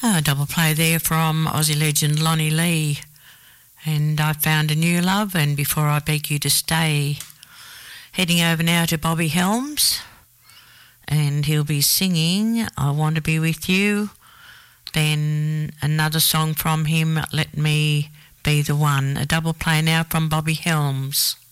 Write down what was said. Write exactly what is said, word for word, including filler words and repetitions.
A double play there from Aussie legend Lonnie Lee. And I found a new love, and before I beg you to stay. Heading over now to Bobby Helms, and he'll be singing I Want to Be With You. Then another song from him, Let Me Be the One. A double play now from Bobby Helms.